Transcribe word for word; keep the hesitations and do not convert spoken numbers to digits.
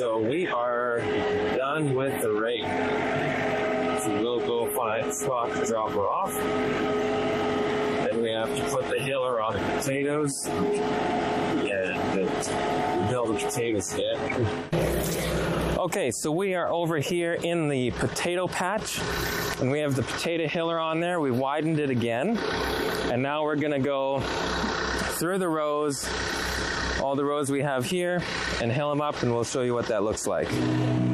So we are done with the rake. So we'll go find a spot to drop her off. Then we have to put the hiller on the potatoes and build the potato skid. Okay, so we are over here in the potato patch, and we have the potato hiller on there. We widened it again, and now we're gonna go through the rows, all the rows we have here, and hill them up, and we'll show you what that looks like.